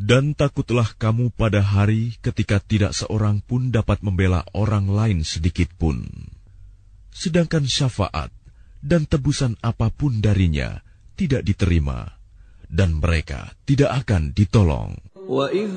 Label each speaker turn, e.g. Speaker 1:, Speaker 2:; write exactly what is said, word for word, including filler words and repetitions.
Speaker 1: Dan takutlah kamu pada hari ketika tidak seorang pun dapat membela orang lain sedikit pun. Sedangkan syafaat dan tebusan apapun darinya tidak diterima, dan mereka tidak akan ditolong.
Speaker 2: وَإِذْ